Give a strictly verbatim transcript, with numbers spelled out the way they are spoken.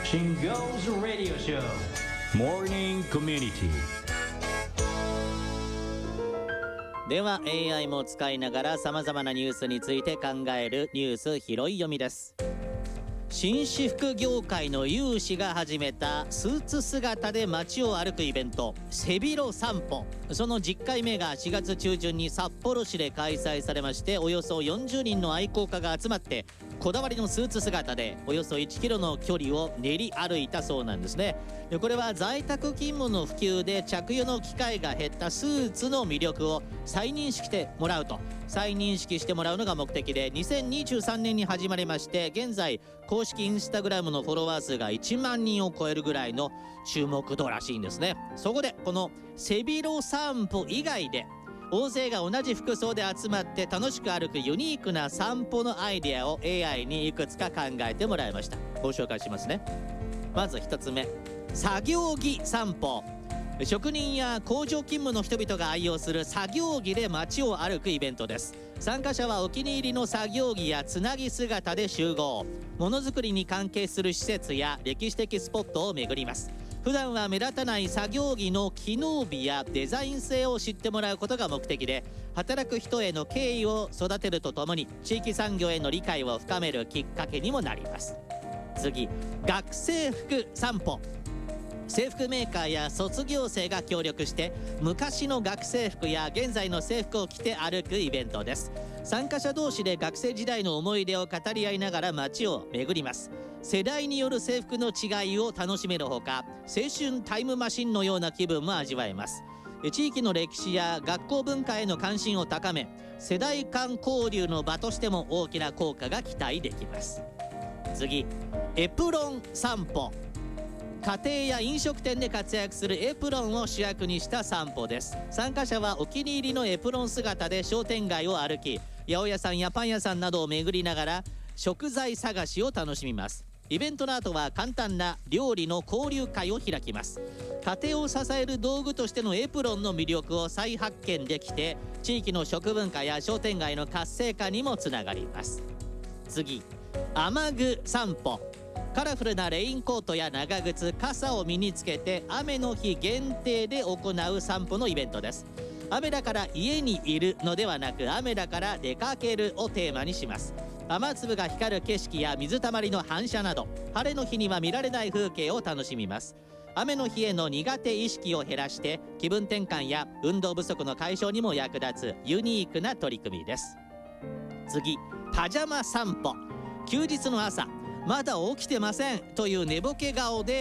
Shingo's Radio Show Morning Community。 では エーアイ も使いながらさまざまなニュースについて考えるニュース拾い読みです。紳士服業界の有志が始めたスーツ姿で街を歩くイベント、背広散歩、そのじゅっかいめがしがつ中旬に札幌市で開催されまして、およそよんじゅうにんの愛好家が集まってこだわりのスーツ姿でおよそいちキロの距離を練り歩いたそうなんですね。でこれは在宅勤務の普及で着用の機会が減ったスーツの魅力を再認識してもらうと再認識してもらうのが目的で、にせんにじゅうさんねんに始まりまして、現在公式インスタグラムのフォロワー数がいちまんにんを超えるぐらいの注目度らしいんですね。そこでこの背広散歩以外で大勢が同じ服装で集まって楽しく歩くユニークな散歩のアイデアを エーアイ にいくつか考えてもらいました。ご紹介しますね。まずひとつめ、作業着散歩。職人や工場勤務の人々が愛用する作業着で街を歩くイベントです。参加者はお気に入りの作業着やつなぎ姿で集合。ものづくりに関係する施設や歴史的スポットを巡ります。普段は目立たない作業着の機能美やデザイン性を知ってもらうことが目的で、働く人への敬意を育てるとともに地域産業への理解を深めるきっかけにもなります。次、学生服散歩。制服メーカーや卒業生が協力して昔の学生服や現在の制服を着て歩くイベントです。参加者同士で学生時代の思い出を語り合いながら街を巡ります。世代による制服の違いを楽しめるほか、青春タイムマシンのような気分も味わえます。地域の歴史や学校文化への関心を高め、世代間交流の場としても大きな効果が期待できます。次、エプロン散歩。家庭や飲食店で活躍するエプロンを主役にした散歩です。参加者はお気に入りのエプロン姿で商店街を歩き、八百屋さんやパン屋さんなどを巡りながら食材探しを楽しみます。イベントの後は簡単な料理の交流会を開きます。家庭を支える道具としてのエプロンの魅力を再発見できて、地域の食文化や商店街の活性化にもつながります。次、雨具散歩。カラフルなレインコートや長靴、傘を身につけて雨の日限定で行う散歩のイベントです。雨だから家にいるのではなく、雨だから出かけるをテーマにします。雨粒が光る景色や水たまりの反射など、晴れの日には見られない風景を楽しみます。雨の日への苦手意識を減らして気分転換や運動不足の解消にも役立つユニークな取り組みです。次、パジャマ散歩。休日の朝、まだ起きてませんという寝ぼけ顔で